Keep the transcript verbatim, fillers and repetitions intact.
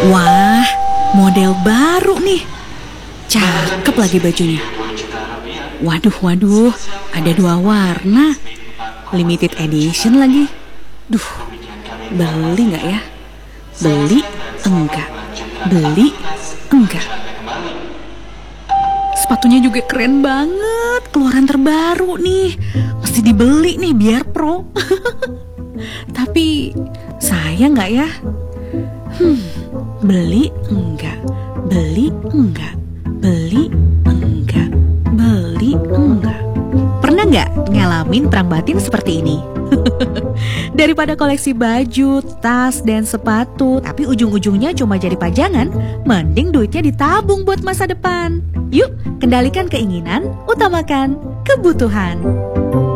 Wah, model baru nih. Cakep lagi bajunya. Waduh, waduh, ada dua warna. Limited edition lagi. Duh, beli nggak ya? Beli enggak? Beli enggak? Sepatunya juga keren banget, keluaran terbaru nih. Mesti dibeli nih biar pro. Tapi saya nggak ya? Hmm, beli enggak? Beli enggak? Beli enggak? Beli enggak? Pernah nggak ngalamin perang batin seperti ini? Daripada koleksi baju, tas, dan sepatu, tapi ujung-ujungnya cuma jadi pajangan, mending duitnya ditabung buat masa depan. Yuk, kendalikan keinginan, utamakan kebutuhan.